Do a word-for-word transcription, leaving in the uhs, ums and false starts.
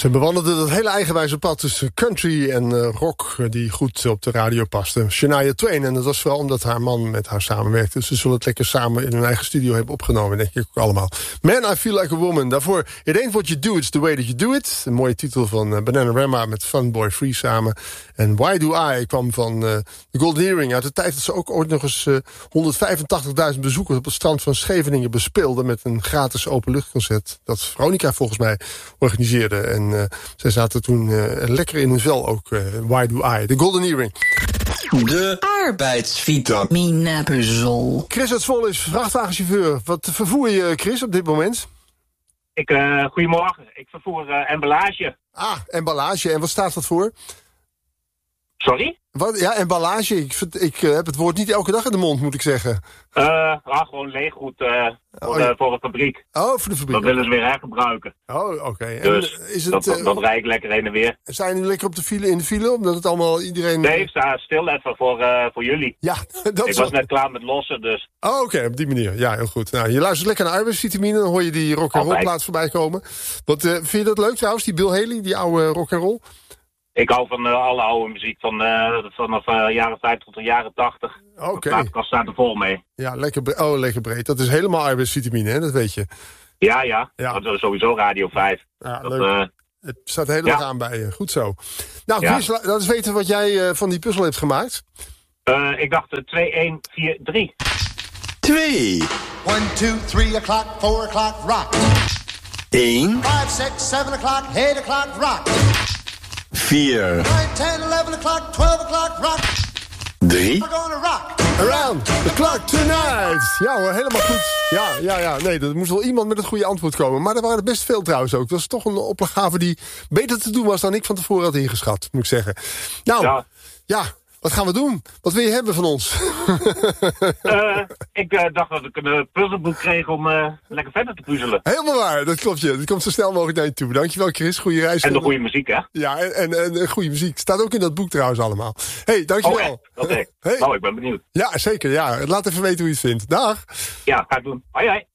Ze bewandelden dat hele eigenwijze pad tussen country en uh, rock die goed op de radio paste. Shania Twain, en dat was vooral omdat haar man met haar samenwerkte. Dus ze zullen het lekker samen in hun eigen studio hebben opgenomen, denk ik ook allemaal. Man, I Feel Like a Woman. Daarvoor It Ain't What You Do, It's The Way That You Do It. Een mooie titel van uh, Bananarama met Funboy Free samen. En Why Do I kwam van uh, The Golden Earring uit de tijd dat ze ook ooit nog eens uh, honderdvijfentachtigduizend bezoekers op het strand van Scheveningen bespeelden met een gratis openluchtconcert dat Veronica volgens mij organiseerde. En uh, zij zaten toen uh, lekker in hun vel ook. Uh, Why Do I? The Golden Earring. De arbeidsvitamine puzzel. Chris uit Zwolle is vrachtwagenchauffeur. Wat vervoer je, Chris, op dit moment? Ik, uh, goedemorgen. Ik vervoer uh, emballage. Ah, emballage. En wat staat dat voor? Sorry? Wat? Ja, emballage. Ik, ik uh, heb het woord niet elke dag in de mond, moet ik zeggen. Uh, ah, gewoon leeggoed uh, voor, oh, ja. uh, voor een fabriek. Oh, voor de fabriek. Dat willen ze weer hergebruiken. Oh, oké. Okay. Dus is het, dat, dat, uh, dat rijd ik lekker heen en weer. Zijn jullie lekker op de file, in de file? Omdat het allemaal iedereen... Nee, ik sta stil even voor, uh, voor jullie. Ja, dat Ik is was wel... net klaar met lossen, dus... Oh, oké, okay, op die manier. Ja, heel goed. Nou, je luistert lekker naar arbeidsvitamine, dan hoor je die rock and roll plaat voorbij komen. Wat, uh, vind je dat leuk trouwens, die Bill Haley, die oude rock and roll? Ik hou van uh, alle oude muziek, van, uh, vanaf uh, jaren vijftig tot de jaren tachtig. Oké. Okay. De plaatkast staat er vol mee. Ja, lekker, bre- oh, lekker breed. Dat is helemaal arbeidsvitamine, hè? Dat weet je. Ja, ja. ja. Dat is sowieso Radio vijf. Ja, dat, leuk. Uh, het staat de hele dag ja. aan bij je. Goed zo. Nou, Chris, ja. laat eens weten wat jij uh, van die puzzel hebt gemaakt. Uh, ik dacht uh, twee, een, vier, drie. twee. one, two, three o'clock, four o'clock, rock. één. five, six, seven o'clock, eight o'clock, rock. vier. nine, ten, eleven o'clock, twelve o'clock, rock. drie. We're gonna rock. Around the clock tonight. Ja hoor, helemaal goed. Ja, ja, ja. Nee, er moest wel iemand met het goede antwoord komen. Maar er waren er best veel trouwens ook. Dat was toch een opgave die beter te doen was dan ik van tevoren had ingeschat, moet ik zeggen. Nou, ja. ja. Wat gaan we doen? Wat wil je hebben van ons? uh, ik uh, dacht dat ik een uh, puzzelboek kreeg om uh, lekker verder te puzzelen. Helemaal waar, dat klopt je. Dat komt zo snel mogelijk naar je toe. Dankjewel Chris, goede reis. En de goede muziek, hè? Ja, en, en, en goede muziek. Staat ook in dat boek trouwens allemaal. Hé, hey, dankjewel. Oh, oké. Okay. Hey. Nou, ik ben benieuwd. Ja, zeker. Ja. Laat even weten hoe je het vindt. Dag. Ja, ga ik doen. Hoi, hoi.